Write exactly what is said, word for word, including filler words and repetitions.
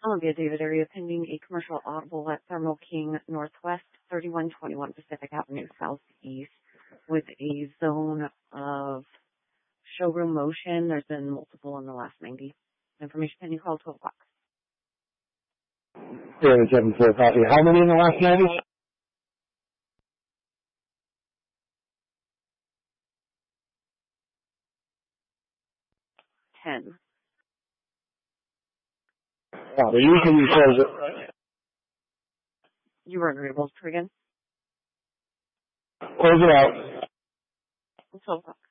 Columbia David area pending a commercial audible at Thermal King Northwest, thirty-one twenty-one Pacific Avenue Southeast, with a zone of showroom motion. There's been multiple in the last ninety. Information pending call twelve o'clock. seven four copy. How many in the last ninety? ten. Oh, usually you close it, right? You were agreeable to again? Close it out. twelve o'clock.